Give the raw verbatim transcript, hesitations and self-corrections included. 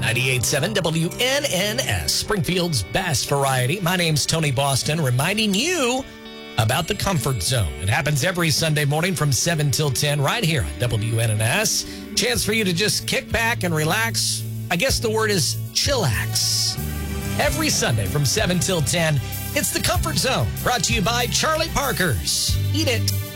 ninety-eight point seven W N N S, Springfield's best variety. My name's Tony Boston, reminding you about the Comfort Zone. It happens every Sunday morning from seven till ten right here on W N N S. Chance for you to just kick back and relax. I guess the word is chillax. Every Sunday from seven till ten, it's the Comfort Zone, brought to you by Charlie Parker's. Eat it.